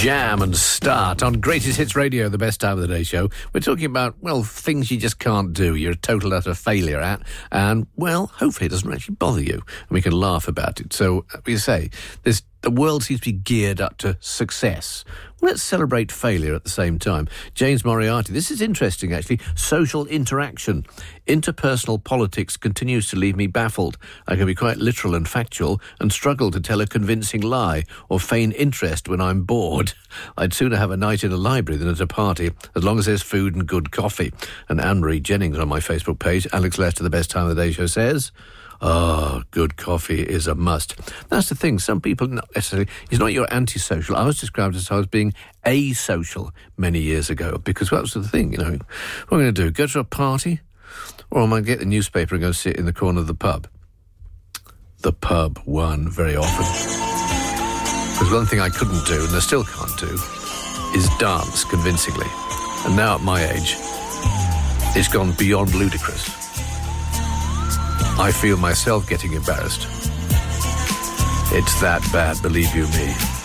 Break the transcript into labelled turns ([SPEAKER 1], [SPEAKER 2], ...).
[SPEAKER 1] Jam and Start on Greatest Hits Radio, the best time of the day show. We're talking about, well, things you just can't do, you're a total utter failure at, and, well, hopefully it doesn't actually bother you, and we can laugh about it. So, we say, the world seems to be geared up to success. Well, let's celebrate failure at the same time. James Moriarty, this is interesting, actually. Social interaction. Interpersonal politics continues to leave me baffled. I can be quite literal and factual and struggle to tell a convincing lie or feign interest when I'm bored. I'd sooner have a night in a library than at a party, as long as there's food and good coffee. And Anne-Marie Jennings on my Facebook page, Alex Lester, the best time of the day show, says, good coffee is a must. That's the thing. Some people, not necessarily, it's not you're antisocial. I was described as I was being asocial many years ago, because that was the thing, you know. What am I going to do? Go to a party? Or am I going to get the newspaper and go sit in the corner of the pub? The pub won very often. Because one thing I couldn't do, and I still can't do, is dance convincingly. And now at my age, it's gone beyond ludicrous. I feel myself getting embarrassed. It's that bad, believe you me.